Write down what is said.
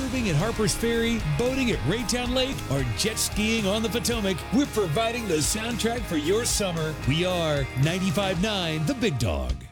tubing at Harper's Ferry, boating at Raytown Lake, or jet skiing on the Potomac, we're providing the soundtrack for your summer. We are 95.9 The Big Dog.